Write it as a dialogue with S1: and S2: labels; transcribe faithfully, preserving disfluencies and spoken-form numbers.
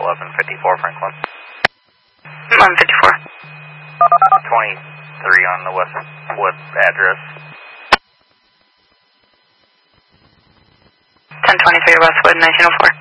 S1: eleven fifty-four Franklin.
S2: eleven fifty-four.
S1: twenty-three on the Westwood address.
S2: ten twenty-three Westwood, nineteen oh four.